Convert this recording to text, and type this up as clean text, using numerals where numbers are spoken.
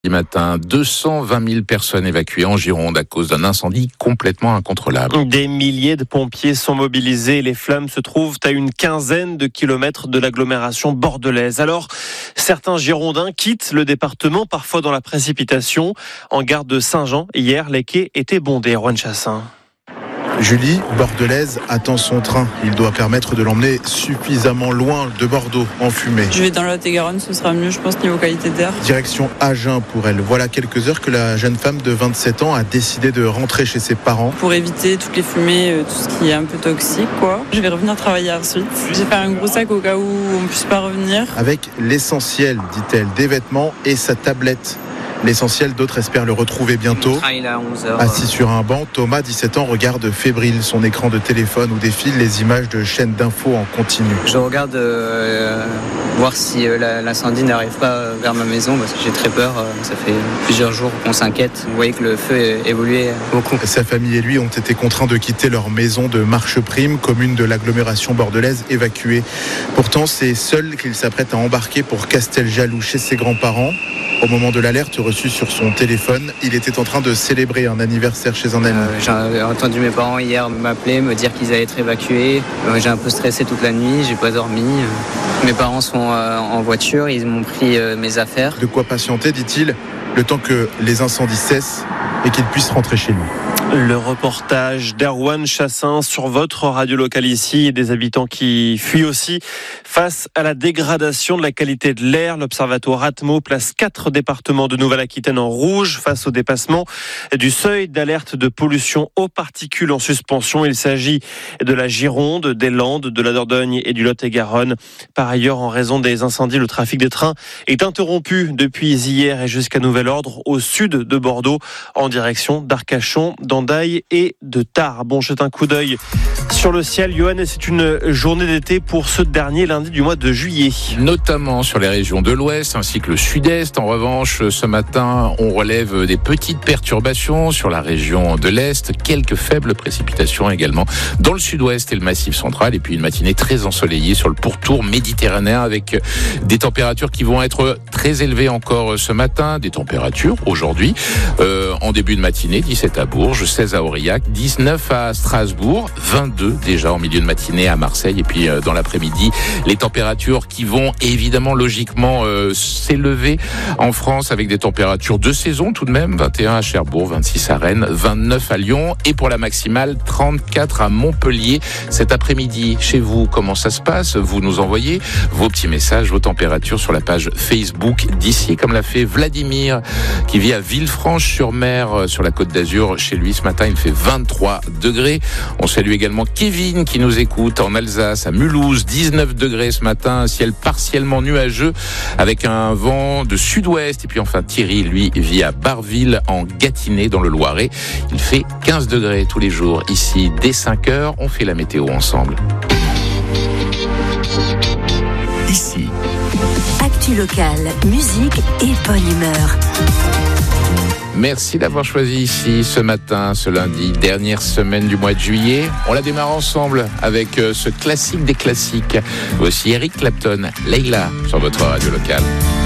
Matin, 220 000 personnes évacuées en Gironde à cause d'un incendie complètement incontrôlable. Des milliers de pompiers sont mobilisés. Les flammes se trouvent à une quinzaine de kilomètres de l'agglomération bordelaise. Alors, certains Girondins quittent le département, parfois dans la précipitation. En gare de Saint-Jean, hier, les quais étaient bondés. Erwan Chassin. Julie, bordelaise, attend son train. Il doit permettre de l'emmener suffisamment loin de Bordeaux, en fumée. Je vais dans le Lot-et-Garonne, ce sera mieux, je pense, niveau qualité d'air. Direction Agen pour elle. Voilà quelques heures que la jeune femme de 27 ans a décidé de rentrer chez ses parents. Pour éviter toutes les fumées, tout ce qui est un peu toxique, quoi. Je vais revenir travailler ensuite. J'ai fait un gros sac au cas où on ne puisse pas revenir. Avec l'essentiel, dit-elle, des vêtements et sa tablette. L'essentiel, d'autres espèrent le retrouver bientôt. Assis sur un banc, Thomas, 17 ans, regarde fébrile son écran de téléphone où défilent les images de chaînes d'infos en continu. Je regarde voir si l'incendie n'arrive pas vers ma maison parce que j'ai très peur. Ça fait plusieurs jours qu'on s'inquiète. Vous voyez que le feu évoluait beaucoup. Sa famille et lui ont été contraints de quitter leur maison de Marcheprime, commune de l'agglomération bordelaise, évacuée. Pourtant, c'est seul qu'il s'apprête à embarquer pour Casteljaloux chez ses grands-parents. Au moment de l'alerte reçue sur son téléphone, il était en train de célébrer un anniversaire chez un ami. J'ai entendu mes parents hier m'appeler, me dire qu'ils allaient être évacués. J'ai un peu stressé toute la nuit, j'ai pas dormi. Mes parents sont en voiture, ils m'ont pris mes affaires. De quoi patienter, dit-il, le temps que les incendies cessent et qu'il puisse rentrer chez lui. Le reportage d'Erwan Chassin sur votre radio locale ici et des habitants qui fuient aussi face à la dégradation de la qualité de l'air. L'Observatoire Atmo place 4 départements de Nouvelle-Aquitaine en rouge face au dépassement du seuil d'alerte de pollution aux particules en suspension. Il s'agit de la Gironde, des Landes, de la Dordogne et du Lot-et-Garonne. Par ailleurs, en raison des incendies, le trafic des trains est interrompu depuis hier et jusqu'à nouvel ordre au sud de Bordeaux en direction d'Arcachon, d'Andaille et de Tarbes. Bon, jette un coup d'œil sur le ciel, Johan, et c'est une journée d'été pour ce dernier lundi du mois de juillet. Notamment sur les régions de l'Ouest ainsi que le Sud-Est. En revanche, ce matin, on relève des petites perturbations sur la région de l'Est. Quelques faibles précipitations également dans le Sud-Ouest et le Massif central. Et puis une matinée très ensoleillée sur le pourtour méditerranéen avec des températures qui vont être très élevées encore ce matin. Des températures aujourd'hui en début de matinée, 17 à Bourges, 16 à Aurillac, 19 à Strasbourg, 22 déjà en milieu de matinée à Marseille. Et puis dans l'après-midi, les températures qui vont évidemment logiquement s'élever en France avec des températures de saison tout de même, 21 à Cherbourg, 26 à Rennes, 29 à Lyon et pour la maximale 34 à Montpellier. Cet après-midi, chez vous, comment ça se passe? Vous nous envoyez vos petits messages, vos températures sur la page Facebook d'ici, comme l'a fait Vladimir qui vit à Villefranche-sur-Mer sur la Côte d'Azur. Chez lui ce matin, il fait 23 degrés. On salue également Kevin qui nous écoute en Alsace, à Mulhouse, 19 degrés ce matin, ciel partiellement nuageux avec un vent de sud-ouest. Et puis enfin Thierry, lui, vit à Barville en Gâtinais dans le Loiret. Il fait 15 degrés tous les jours. Ici, dès 5 heures, on fait la météo ensemble. Ici. Actu locale, musique et bonne humeur. Merci d'avoir choisi ici ce matin, ce lundi, dernière semaine du mois de juillet. On la démarre ensemble avec ce classique des classiques. Voici Eric Clapton, Leila sur votre radio locale.